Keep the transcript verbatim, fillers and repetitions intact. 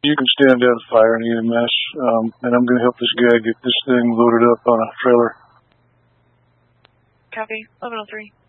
you can stand down fire and E M S, um, and I'm going to help this guy get this thing loaded up on a trailer. Copy. eleven oh three.